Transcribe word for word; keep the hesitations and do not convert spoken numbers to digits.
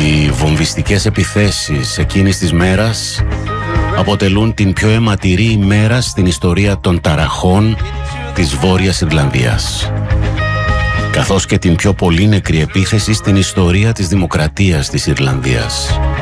Οι βομβιστικές επιθέσεις εκείνης της μέρας αποτελούν την πιο αιματηρή ημέρα στην ιστορία των ταραχών της Βόρειας Ιρλανδίας, καθώς και την πιο πολύ νεκρή επίθεση στην ιστορία της δημοκρατίας της Ιρλανδίας.